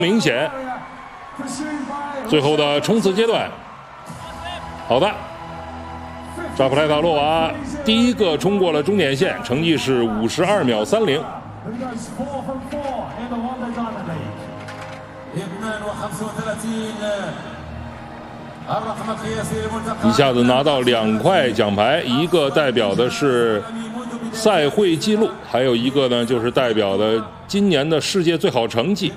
明显。最后的冲刺阶段，好的，扎普莱塔洛娃第一个冲过了终点线，成绩是52秒30。一下子拿到2块奖牌，一个代表的是赛会纪录，还有一个呢就是代表的今年的世界最好成绩。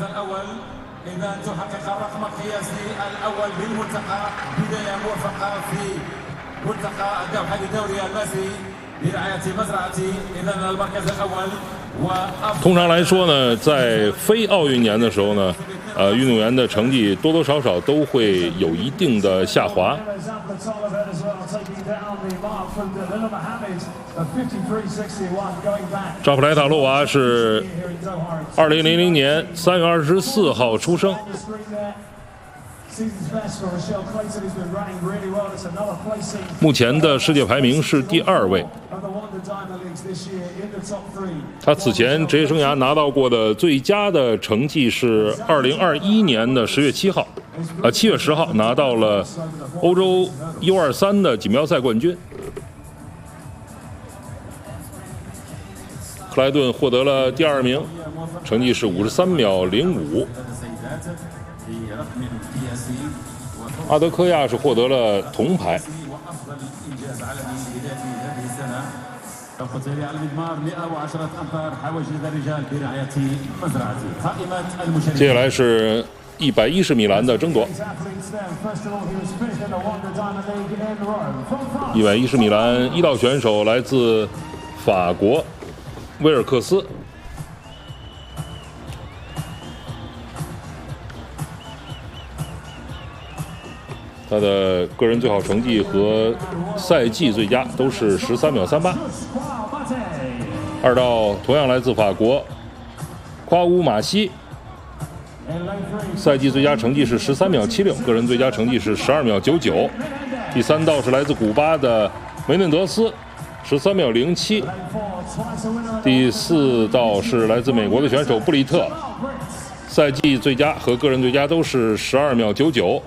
通常来说呢，在非奥运年的时候呢，运动员的成绩多多少少都会有一定的下滑。扎普莱塔洛娃是2000年3月24号出生。目前的世界排名是第2位。他此前职业生涯拿到过的最佳的成绩是2021年的10月7号，7月10号拿到了欧洲 U23的锦标赛冠军。克莱顿获得了第2名，成绩是53秒05。阿德科亚是获得了铜牌。接下来是110米栏的争夺。110米栏1道选手来自法国威尔克斯。他的个人最好成绩和赛季最佳都是13秒38。2道同样来自法国夸乌马西，赛季最佳成绩是13秒76，个人最佳成绩是12秒99。第3道是来自古巴的梅嫩德斯，13秒07。第4道是来自美国的选手布里特，赛季最佳和个人最佳都是12秒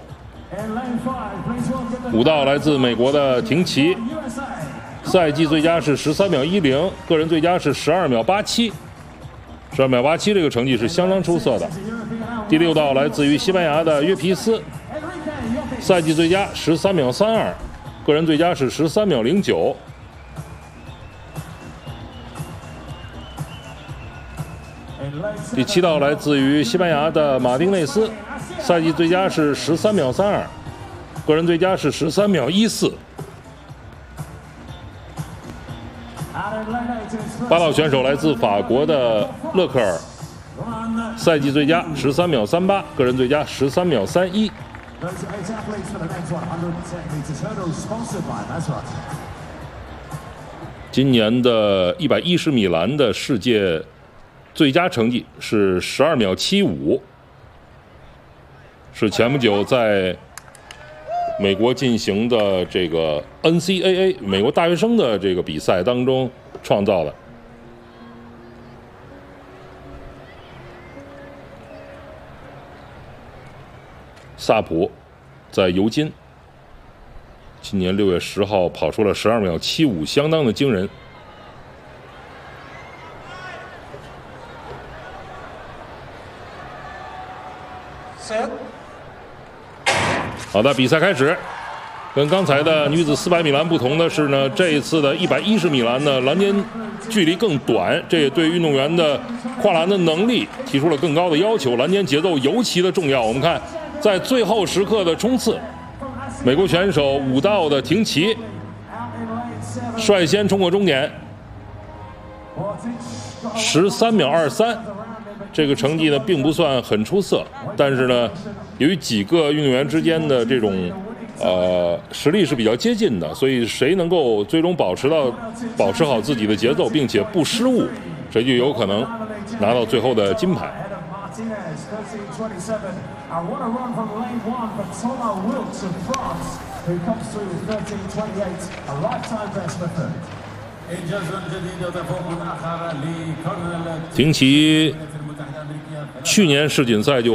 99。5道来自美国的廷奇，赛季最佳是13秒10，个人最佳是12秒87。12秒87这个成绩是相当出色的。第6道来自于西班牙的约皮斯，赛季最佳13秒32，个人最佳是13秒09。第7道来自于西班牙的马丁内斯，赛季最佳是13秒32，个人最佳是13秒14。8道选手来自法国的勒克尔，赛季最佳13秒38，个人最佳13秒31。今年的110米栏的世界最佳成绩是12秒75，是前不久在美国进行的这个 NCAA 美国大学生的这个比赛当中创造的。萨普在尤金今年6月10号跑出了12秒75，相当的惊人。好的，比赛开始。跟刚才的女子400米栏不同的是呢，这一次的110米栏呢，栏间距离更短，这也对运动员的跨栏的能力提出了更高的要求，栏间节奏尤其的重要。我们看，在最后时刻的冲刺，美国选手5道的廷奇率先冲过终点，13秒23。这个成绩呢并不算很出色，但是呢，由于几个运动员之间的这种实力是比较接近的，所以谁能够最终保持好自己的节奏，并且不失误，谁就有可能拿到最后的金牌。廷奇去年世锦赛就